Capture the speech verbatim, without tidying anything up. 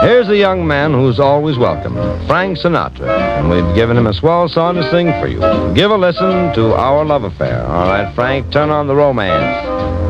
Here's a young man who's always welcome, Frank Sinatra, and we've given him a swell song to sing for you. Give a listen to Our Love Affair. All right, Frank, turn on the romance.